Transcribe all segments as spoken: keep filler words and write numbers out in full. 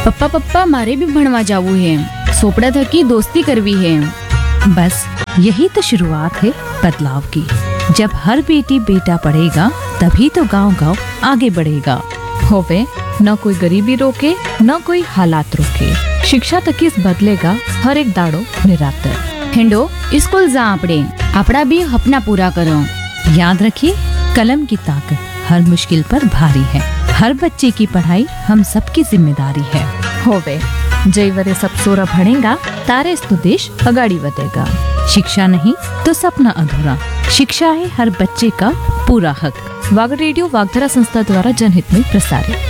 पप्पा पप्पा मारे भी भणवा जावू है, सोपड़ा थकी दोस्ती करवी है। बस यही तो शुरुआत है बदलाव की। जब हर बेटी बेटा पढ़ेगा तभी तो गांव गांव आगे बढ़ेगा। होवे न कोई गरीबी रोके न कोई हालात रोके, शिक्षा तकी बदलेगा हर एक दाड़ो निरातर। हेंडो स्कूल जा आपड़े, आपड़ा भी अपना पूरा करो। याद रखिए, कलम की ताकत हर मुश्किल पर भारी है। हर बच्चे की पढ़ाई हम सबकी जिम्मेदारी है। होवे जय वरे सब सोरा भणेगा तारे तो देश अगाड़ी बढ़ेगा। शिक्षा नहीं तो सपना अधूरा। शिक्षा है हर बच्चे का पूरा हक। वाग रेडियो वागधरा संस्था द्वारा जनहित में प्रसारित।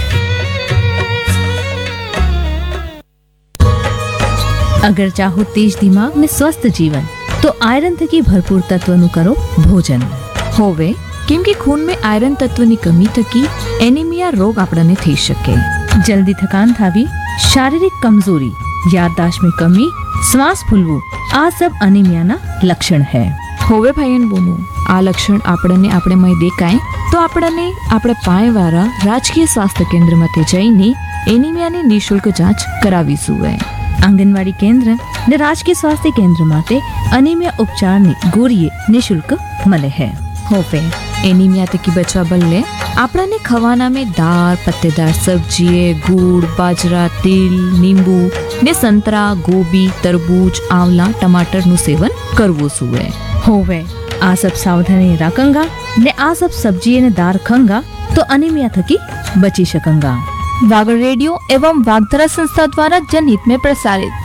अगर चाहो तेज दिमाग में स्वस्थ जीवन तो आयरन थकी भरपूर तत्वनु करो भोजन। होवे केम के खून में आयरन तत्वनी कमी थकी एनीमिया रोग आपने थई शके। जल्दी थकान थावी, शारीरिक कमजोरी, याददाश्त में कमी, श्वास फूलવું આ सब અનિમિયાના લક્ષણ है। હોવે ભાઈન બોનું આ લક્ષણ આપણને આપણે મય દેખાય તો આપણને આપણે પાયવાળા રાજકીય સ્વાસ્થ્ય કેન્દ્રમાંથી જઈને એનિમિયાની નિઃશુલ્ક જાંચ કરાવી જોઈએ। आंगनवाड़ी केंद्र ने राजकीय स्वास्थ्य केंद्र माटे अनिमिया उपचार ने गोरीए निःशुल्क मले है। होवे एनीमिया तकी बचवा बल्ले आपने खवाना में दाल, पत्तेदार सब्जी, गुड़, बाजरा, तिल, नींबू ने संतरा, गोभी, तरबूज, आंवला, टमाटर नु सेवन करवो सुए। होवे आ सब सावधानी राखंगा ने आ सब सब्जी ने दार खंगा तो अनिमिया थकी बची शकंगा। वागड़ रेडियो एवं वागधरा संस्था द्वारा जनहित में प्रसारित।